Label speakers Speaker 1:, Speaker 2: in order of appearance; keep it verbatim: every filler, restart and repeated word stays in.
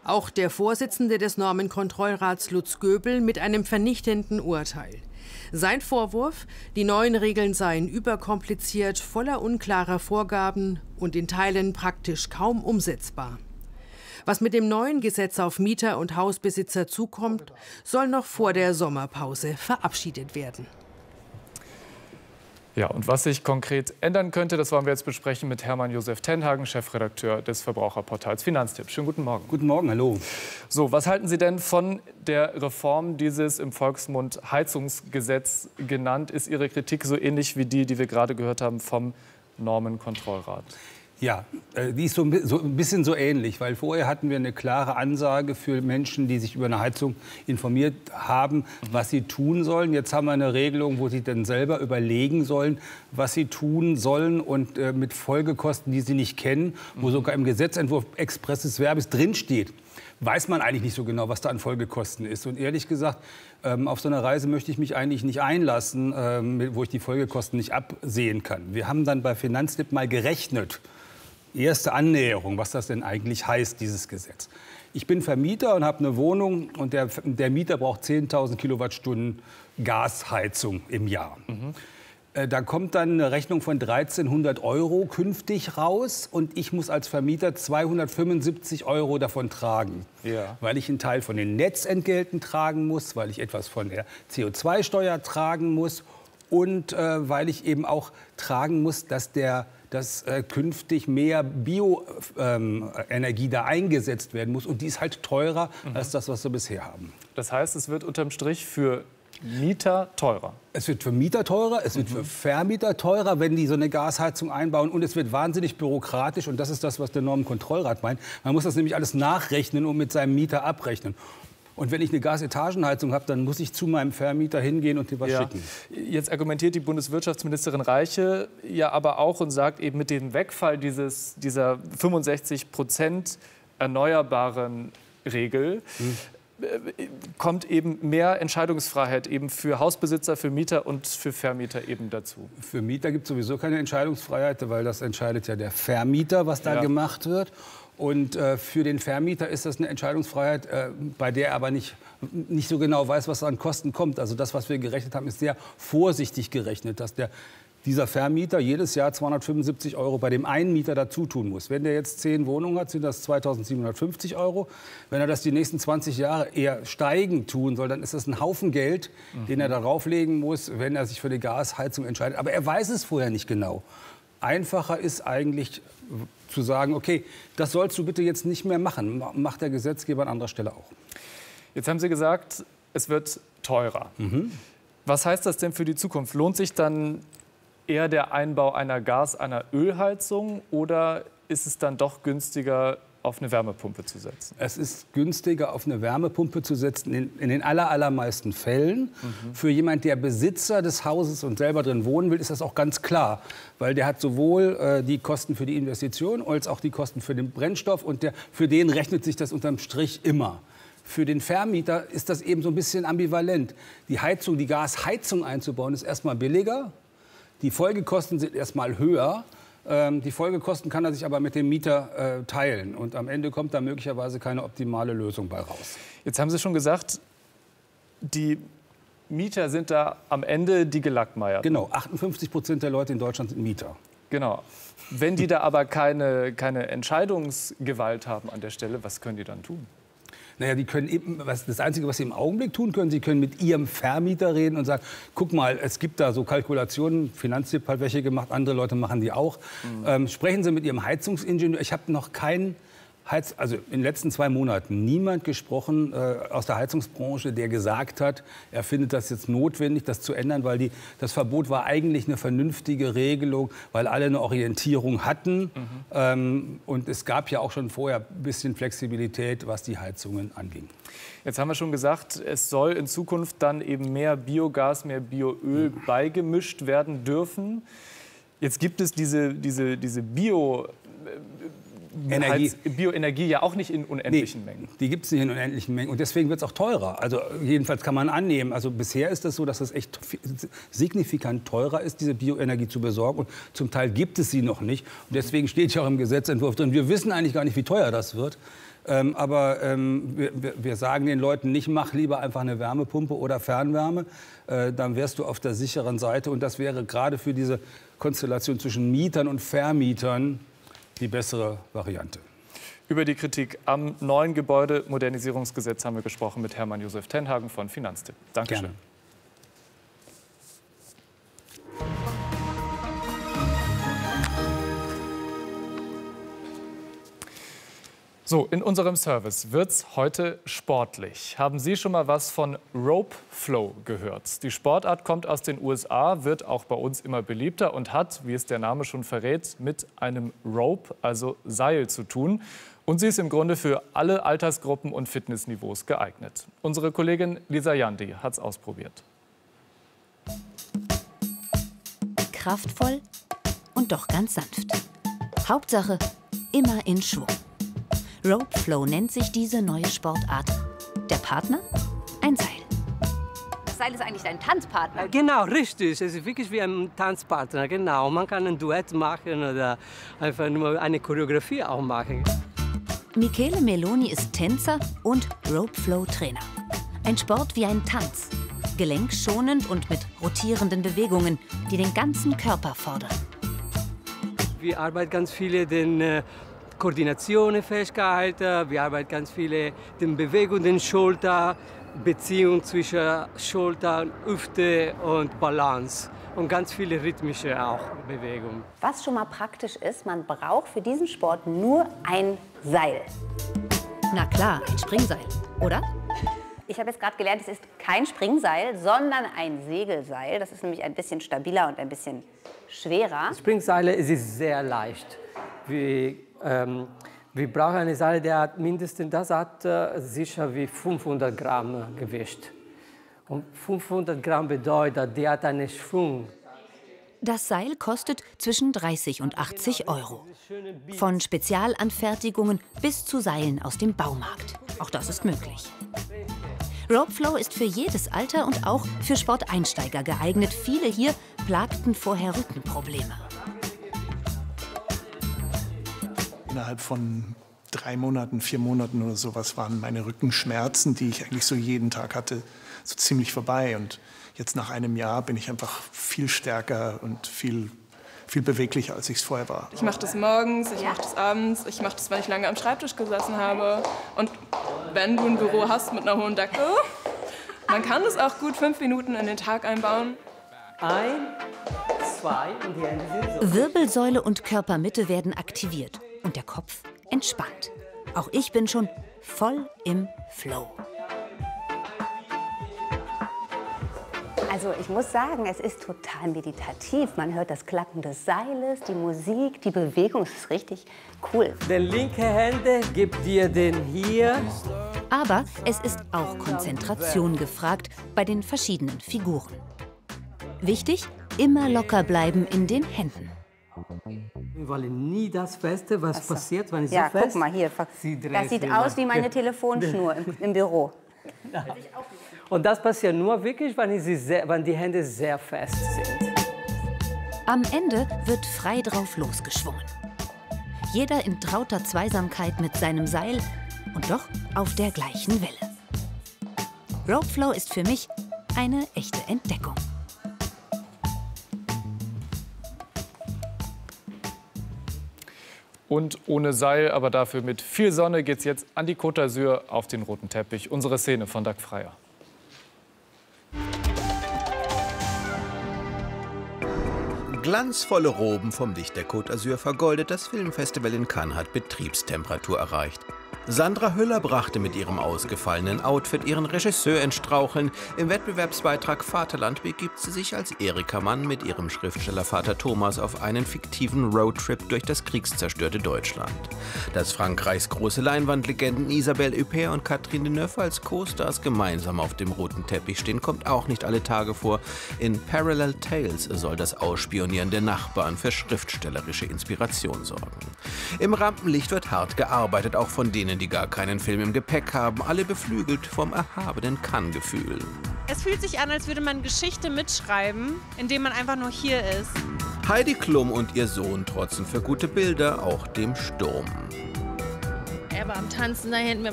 Speaker 1: Auch der Vorsitzende des Normenkontrollrats Lutz Göbel mit einem vernichtenden Urteil. Sein Vorwurf, die neuen Regeln seien überkompliziert, voller unklarer Vorgaben und in Teilen praktisch kaum umsetzbar. Was mit dem neuen Gesetz auf Mieter und Hausbesitzer zukommt, soll noch vor der Sommerpause verabschiedet werden.
Speaker 2: Ja, und was sich konkret ändern könnte, das wollen wir jetzt besprechen mit Hermann Josef Tenhagen, Chefredakteur des Verbraucherportals Finanztipp. Schönen guten Morgen.
Speaker 3: Guten Morgen, hallo.
Speaker 2: So, was halten Sie denn von der Reform dieses im Volksmund Heizungsgesetz genannt? Ist Ihre Kritik so ähnlich wie die, die wir gerade gehört haben vom Normenkontrollrat?
Speaker 3: Ja, die ist so ein bisschen so ähnlich, weil vorher hatten wir eine klare Ansage für Menschen, die sich über eine Heizung informiert haben, was sie tun sollen. Jetzt haben wir eine Regelung, wo sie dann selber überlegen sollen, was sie tun sollen und äh, mit Folgekosten, die sie nicht kennen, wo sogar im Gesetzentwurf expresses Verbis drinsteht, weiß man eigentlich nicht so genau, was da an Folgekosten ist. Und ehrlich gesagt, ähm, auf so eine Reise möchte ich mich eigentlich nicht einlassen, ähm, wo ich die Folgekosten nicht absehen kann. Wir haben dann bei Finanztipp mal gerechnet, erste Annäherung, was das denn eigentlich heißt, dieses Gesetz. Ich bin Vermieter und habe eine Wohnung und der, der Mieter braucht zehntausend Kilowattstunden Gasheizung im Jahr. Mhm. Äh, da kommt dann eine Rechnung von dreizehnhundert Euro künftig raus und ich muss als Vermieter zweihundertfünfundsiebzig Euro davon tragen. Ja. Weil ich einen Teil von den Netzentgelten tragen muss, weil ich etwas von der C O zwei Steuer tragen muss und äh, weil ich eben auch tragen muss, dass der dass äh, künftig mehr Bioenergie ähm, da eingesetzt werden muss. Und die ist halt teurer mhm. als das, was wir bisher haben.
Speaker 2: Das heißt, es wird unterm Strich für Mieter teurer?
Speaker 3: Es wird für Mieter teurer, es wird mhm. für Vermieter teurer, wenn die so eine Gasheizung einbauen. Und es wird wahnsinnig bürokratisch. Und das ist das, was der Normenkontrollrat meint. Man muss das nämlich alles nachrechnen und mit seinem Mieter abrechnen. Und wenn ich eine Gasetagenheizung habe, dann muss ich zu meinem Vermieter hingehen und dir was ja. schicken.
Speaker 2: Jetzt argumentiert die Bundeswirtschaftsministerin Reiche ja aber auch und sagt eben mit dem Wegfall dieses, dieser fünfundsechzig Prozent erneuerbaren Regel hm. kommt eben mehr Entscheidungsfreiheit eben für Hausbesitzer, für Mieter und für Vermieter eben dazu.
Speaker 3: Für Mieter gibt es sowieso keine Entscheidungsfreiheit, weil das entscheidet ja der Vermieter, was da ja. gemacht wird. Und äh, für den Vermieter ist das eine Entscheidungsfreiheit, äh, bei der er aber nicht, nicht so genau weiß, was an Kosten kommt. Also das, was wir gerechnet haben, ist sehr vorsichtig gerechnet, dass der, dieser Vermieter jedes Jahr zweihundertfünfundsiebzig Euro bei dem einen Mieter dazu tun muss. Wenn der jetzt zehn Wohnungen hat, sind das zweitausendsiebenhundertfünfzig Euro. Wenn er das die nächsten zwanzig Jahre eher steigend tun soll, dann ist das ein Haufen Geld, mhm. den er da drauflegen muss, wenn er sich für die Gasheizung entscheidet. Aber er weiß es vorher nicht genau. Einfacher ist eigentlich zu sagen, okay, das sollst du bitte jetzt nicht mehr machen. Macht der Gesetzgeber an anderer Stelle auch.
Speaker 2: Jetzt haben Sie gesagt, es wird teurer. Mhm. Was heißt das denn für die Zukunft? Lohnt sich dann eher der Einbau einer Gas-, einer Ölheizung oder ist es dann doch günstiger, auf eine Wärmepumpe zu setzen?
Speaker 3: Es ist günstiger, auf eine Wärmepumpe zu setzen, in, in den aller, allermeisten Fällen. Mhm. Für jemand, der Besitzer des Hauses und selber drin wohnen will, ist das auch ganz klar. Weil der hat sowohl äh, die Kosten für die Investition als auch die Kosten für den Brennstoff. Und der, für den rechnet sich das unterm Strich immer. Für den Vermieter ist das eben so ein bisschen ambivalent. Die Heizung, die Gasheizung einzubauen, ist erstmal billiger. Die Folgekosten sind erstmal höher. Die Folgekosten kann er sich aber mit dem Mieter äh, teilen. Und am Ende kommt da möglicherweise keine optimale Lösung bei raus.
Speaker 2: Jetzt haben Sie schon gesagt, die Mieter sind da am Ende die Gelackmeierten.
Speaker 3: Genau, achtundfünfzig Prozent der Leute in Deutschland sind Mieter.
Speaker 2: Genau. Wenn die da aber keine, keine Entscheidungsgewalt haben an der Stelle, was können die dann tun?
Speaker 3: Naja, die können eben, was, das Einzige, was sie im Augenblick tun können, sie können mit ihrem Vermieter reden und sagen, guck mal, es gibt da so Kalkulationen, Finanztipp hat welche gemacht, andere Leute machen die auch. Mhm. Ähm, sprechen Sie mit Ihrem Heizungsingenieur. Ich habe noch keinen Heiz, also in den letzten zwei Monaten niemand gesprochen äh, aus der Heizungsbranche, der gesagt hat, er findet das jetzt notwendig, das zu ändern, weil die, das Verbot war eigentlich eine vernünftige Regelung, weil alle eine Orientierung hatten. Mhm. Ähm, und es gab ja auch schon vorher ein bisschen Flexibilität, was die Heizungen anging.
Speaker 2: Jetzt haben wir schon gesagt, es soll in Zukunft dann eben mehr Biogas, mehr Bioöl mhm. beigemischt werden dürfen. Jetzt gibt es diese, diese, diese Bio...
Speaker 3: Energie.
Speaker 2: Bioenergie ja auch nicht in unendlichen nee, Mengen.
Speaker 3: Die gibt es nicht in unendlichen Mengen. Und deswegen wird es auch teurer. Also jedenfalls kann man annehmen. Also bisher ist es so, dass es echt signifikant teurer ist, diese Bioenergie zu besorgen. Und zum Teil gibt es sie noch nicht. Und deswegen steht ja auch im Gesetzentwurf drin, wir wissen eigentlich gar nicht, wie teuer das wird. Ähm, aber ähm, wir, wir sagen den Leuten nicht, mach lieber einfach eine Wärmepumpe oder Fernwärme. Äh, dann wärst du auf der sicheren Seite. Und das wäre gerade für diese Konstellation zwischen Mietern und Vermietern die bessere Variante.
Speaker 2: Über die Kritik am neuen Gebäudemodernisierungsgesetz haben wir gesprochen mit Hermann Josef Tenhagen von Finanztipp. Dankeschön.
Speaker 3: Gerne.
Speaker 2: So, in unserem Service wird's heute sportlich. Haben Sie schon mal was von Rope Flow gehört? Die Sportart kommt aus den U S A, wird auch bei uns immer beliebter und hat, wie es der Name schon verrät, mit einem Rope, also Seil, zu tun. Und sie ist im Grunde für alle Altersgruppen und Fitnessniveaus geeignet. Unsere Kollegin Lisa Jandi hat's ausprobiert.
Speaker 4: Kraftvoll und doch ganz sanft. Hauptsache immer in Schwung. Rope Flow nennt sich diese neue Sportart. Der Partner? Ein Seil.
Speaker 5: Das Seil ist eigentlich dein Tanzpartner.
Speaker 6: Genau, richtig. Es ist wirklich wie ein Tanzpartner. Genau. Man kann ein Duett machen oder einfach nur eine Choreografie auch machen.
Speaker 4: Michele Meloni ist Tänzer und Rope Flow Trainer. Ein Sport wie ein Tanz. Gelenkschonend und mit rotierenden Bewegungen, die den ganzen Körper fordern.
Speaker 6: Wir arbeiten ganz viele den äh, Koordination, Fähigkeit, wir arbeiten ganz viele den Bewegungen, den Schulter, Beziehung zwischen Schulter, Hüfte und Balance und ganz viele rhythmische auch Bewegungen.
Speaker 5: Was schon mal praktisch ist, man braucht für diesen Sport nur ein Seil.
Speaker 4: Na klar, ein Springseil, oder?
Speaker 5: Ich habe jetzt gerade gelernt, es ist kein Springseil, sondern ein Segelseil. Das ist nämlich ein bisschen stabiler und ein bisschen schwerer.
Speaker 6: Springseile ist sehr leicht. Wir, ähm, wir brauchen eine Seil, der hat mindestens, das hat äh, sicher wie fünfhundert Gramm Gewicht. Und fünfhundert Gramm bedeutet, der hat einen Schwung.
Speaker 4: Das Seil kostet zwischen dreißig und achtzig Euro. Von Spezialanfertigungen bis zu Seilen aus dem Baumarkt. Auch das ist möglich. Rope Flow ist für jedes Alter und auch für Sporteinsteiger geeignet. Viele hier plagten vorher Rückenprobleme.
Speaker 7: Innerhalb von drei Monaten, vier Monaten oder sowas waren meine Rückenschmerzen, die ich eigentlich so jeden Tag hatte, so ziemlich vorbei. Und jetzt nach einem Jahr bin ich einfach viel stärker und viel, viel beweglicher, als ich es vorher war.
Speaker 8: Ich mache das morgens, ich mache das abends, ich mache das, wenn ich lange am Schreibtisch gesessen habe. Und wenn du ein Büro hast mit einer hohen Decke, man kann das auch gut fünf Minuten in den Tag einbauen.
Speaker 6: Ein, zwei und die Hände sind so.
Speaker 4: Wirbelsäule und Körpermitte werden aktiviert und der Kopf entspannt. Auch ich bin schon voll im Flow.
Speaker 5: Also ich muss sagen, es ist total meditativ. Man hört das Klacken des Seiles, die Musik, die Bewegung. Es ist richtig cool.
Speaker 6: Die linke Hände gibt dir den hier.
Speaker 4: Aber es ist auch Konzentration gefragt bei den verschiedenen Figuren. Wichtig, immer locker bleiben in den Händen.
Speaker 6: Wir wollen nie das Feste, was
Speaker 5: so.
Speaker 6: passiert, wenn ich
Speaker 5: Ja,
Speaker 6: so fest...
Speaker 5: guck mal hier.
Speaker 6: Sie
Speaker 5: Das sieht
Speaker 6: immer.
Speaker 5: aus wie meine Telefonschnur im, im Büro.
Speaker 6: Und das passiert nur wirklich, wenn, sie sehr, wenn die Hände sehr fest sind.
Speaker 4: Am Ende wird frei drauf losgeschwungen. Jeder in trauter Zweisamkeit mit seinem Seil und doch auf der gleichen Welle. Rope Flow ist für mich eine echte Entdeckung.
Speaker 2: Und ohne Seil, aber dafür mit viel Sonne, geht's jetzt an die Côte d'Azur auf den roten Teppich. Unsere Szene von Dag Freier.
Speaker 9: Glanzvolle Roben vom Licht der Côte d'Azur vergoldet. Das Filmfestival in Cannes hat Betriebstemperatur erreicht. Sandra Hüller brachte mit ihrem ausgefallenen Outfit ihren Regisseur ins Straucheln. Im Wettbewerbsbeitrag Vaterland begibt sie sich als Erika Mann mit ihrem Schriftstellervater Thomas auf einen fiktiven Roadtrip durch das kriegszerstörte Deutschland. Dass Frankreichs große Leinwandlegenden Isabelle Huppert und Catherine Deneuve als Co-Stars gemeinsam auf dem roten Teppich stehen, kommt auch nicht alle Tage vor. In Parallel Tales soll das Ausspionieren der Nachbarn für schriftstellerische Inspiration sorgen. Im Rampenlicht wird hart gearbeitet, auch von denen, die gar keinen Film im Gepäck haben, alle beflügelt vom erhabenen Kann-Gefühl.
Speaker 10: Es fühlt sich an, als würde man Geschichte mitschreiben, indem man einfach nur hier ist.
Speaker 9: Heidi Klum und ihr Sohn trotzen für gute Bilder auch dem Sturm.
Speaker 10: Er
Speaker 11: war am Tanzen da hinten.